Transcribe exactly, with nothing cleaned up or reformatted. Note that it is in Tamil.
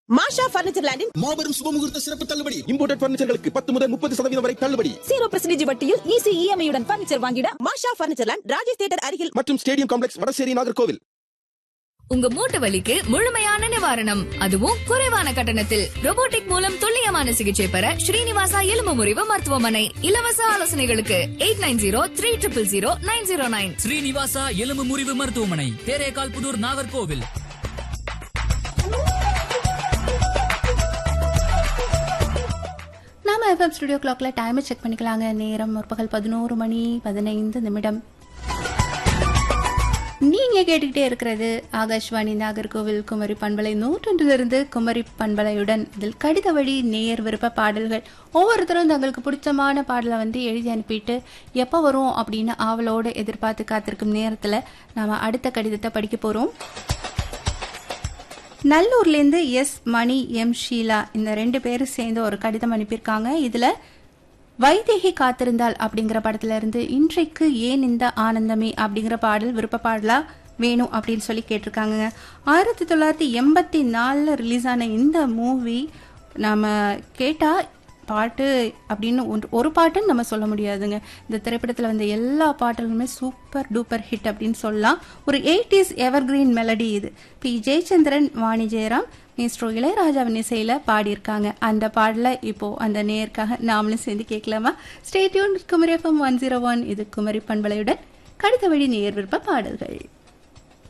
மாஷா பர்னிச்சர் லேண்டின் மாபெரும் சுபமுகூர்த்த சிறப்பு தள்ளுபடி. இம்போர்ட்டட் பர்னிச்சர்களுக்கு பத்து முதல் முப்பது சதவீதம் வரை தள்ளுபடி. ஜீரோ பர்சன்டேஜ் வட்டியில் ஈஸி இஎம்ஐ உடன் பர்னிச்சர் வாங்கிட மாஷா பர்னிச்சர் லேண்ட், ராஜேஷ் தியேட்டர் அருகில் மற்றும் ஸ்டேடியம் காம்ப்ளெக்ஸ், வடசேரி, நாகர்கோவில். உங்க மூட்டு வலிக்கு முழுமையான நிவாரணம், அதுவும் குறைவான கட்டணத்தில். ரோபோட்டிக் மூலம் துல்லியமான சிகிச்சை பெற ஸ்ரீனிவாசா எலும்பு முறிவு மருத்துவமனை. இலவச ஆலோசனைகளுக்கு eight nine zero three triple zero nine zero nine. Srinivasa எலும்பு முறிவு மருத்துவமனை, தேரேகால் புதூர், நாகர்கோவில். நாம எஃப்எம் ஸ்டுடியோ கிளாக்ல டைமை செக் பண்ணிக்கலாங்க. நேரம் முற்பகல் பதினோரு மணி பதினைந்து நிமிடம். நீங்க கேட்டுக்கிட்டே இருக்கிறது ஆகாஷ்வாணி நாகர்கோவில் குமரி பண்பலை நூற்றொன்றிலிருந்து குமரி பண்பலையுடன். இதில் கடித வழி நேயர் விருப்ப பாடல்கள். ஒவ்வொருத்தரும் தங்களுக்கு பிடிச்சமான பாடலை வந்து எழுதி அனுப்பிட்டு எப்போ வரும் அப்படின்னு ஆவலோடு எதிர்பார்த்து காத்திருக்கும் நேரத்தில் நாம அடுத்த கடிதத்தை படிக்க போறோம். நல்லூர்லேருந்து எஸ் மணி, எம் ஷீலா, இந்த ரெண்டு பேரும் சேர்ந்து ஒரு கடிதம் அனுப்பியிருக்காங்க. இதில் வைதேகி காத்திருந்தால் அப்படிங்கிற படத்துல இருந்து இன்றைக்கு ஏன் இந்த ஆனந்தமே அப்படிங்கிற பாடல் விருப்ப பாடலா வேணும் அப்படின்னு சொல்லி கேட்டிருக்காங்க. ஆயிரத்தி தொள்ளாயிரத்தி எண்பத்தி நாலில் ரிலீஸ் ஆன இந்த மூவி நாம் கேட்டால் பாட்டு அப்படின்னு ஒரு பாட்டுன்னு நம்ம சொல்ல முடியாதுங்க. இந்த திரைப்படத்தில் வந்து எல்லா பாடல்களுமே சூப்பர் டூப்பர் ஹிட் அப்படின்னு சொல்லலாம். ஒரு எயிட்டிஸ் எவர்கிரீன் மெலடி இது. பி ஜெயச்சந்திரன், வாணி ஜெயராம், மிஸ்ட்ரோ இளையராஜாவின் இசையில் பாடியிருக்காங்க. அந்த பாடலை இப்போ அந்த நேயருக்காக நாமளும் சேர்ந்து கேட்கலாமா? Stay tune Kumari FM one zero one. இது குமரி பண்பலையுடன் கடித வழி நேயர் விருப்ப பாடல்கள்.